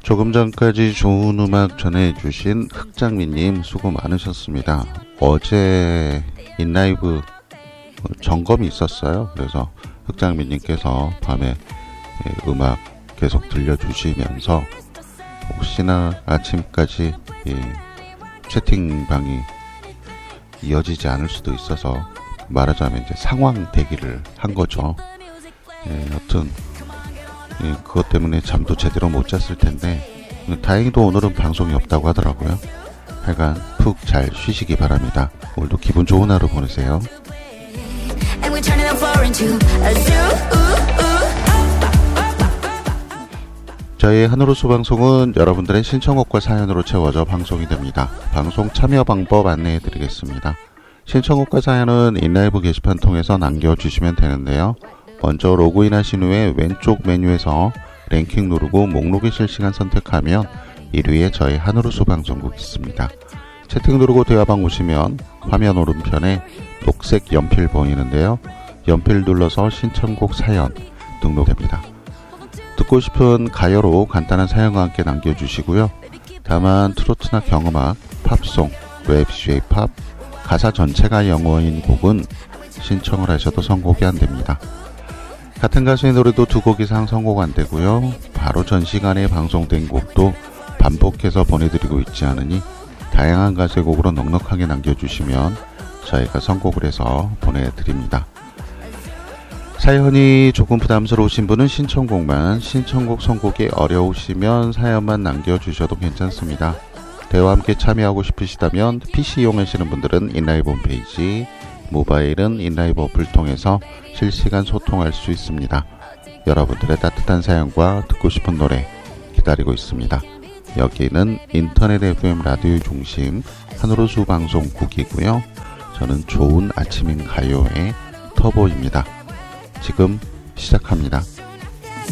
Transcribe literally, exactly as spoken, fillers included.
조금 전까지 좋은 음악 전해주신 흑장미님 수고 많으셨습니다. 어제 인라이브 점검이 있었어요. 그래서 흑장미님께서 밤에 음악 계속 들려주시면서 혹시나 아침까지 채팅방이 이어지지 않을 수도 있어서 말하자면 이제 상황 대기를 한 거죠. 예, 여튼 예, 그것 때문에 잠도 제대로 못 잤을 텐데 다행히도 오늘은 방송이 없다고 하더라고요. 하여간 푹 잘 쉬시기 바랍니다. 오늘도 기분 좋은 하루 보내세요. 저희 하늘호수 방송은 여러분들의 신청곡과 사연으로 채워져 방송이 됩니다. 방송 참여 방법 안내해 드리겠습니다. 신청곡과 사연은 인라이브 게시판 통해서 남겨주시면 되는데요. 먼저 로그인 하신 후에 왼쪽 메뉴에서 랭킹 누르고 목록에 실시간 선택하면 일 위에 저희 하늘호수 방송국 있습니다. 채팅 누르고 대화방 오시면 화면 오른편에 녹색 연필 보이는데요. 연필 눌러서 신청곡 사연 등록됩니다. 듣고 싶은 가요로 간단한 사연과 함께 남겨주시고요. 다만 트로트나 경음악, 팝송, 랩, J-팝, 가사 전체가 영어인 곡은 신청을 하셔도 선곡이 안됩니다. 같은 가수의 노래도 두 곡 이상 선곡 안되고요. 바로 전 시간에 방송된 곡도 반복해서 보내드리고 있지 않으니 다양한 가수의 곡으로 넉넉하게 남겨주시면 저희가 선곡을 해서 보내드립니다. 사연이 조금 부담스러우신 분은 신청곡만, 신청곡 선곡이 어려우시면 사연만 남겨주셔도 괜찮습니다. 대화와 함께 참여하고 싶으시다면 피씨 이용하시는 분들은 인라이브 홈페이지, 모바일은 인라이브 어플 통해서 실시간 소통할 수 있습니다. 여러분들의 따뜻한 사연과 듣고 싶은 노래 기다리고 있습니다. 여기는 인터넷 에프엠 라디오 중심 하늘호수 방송국이고요. 저는 좋은 아침인 가요의 터보입니다. 지금 시작합니다.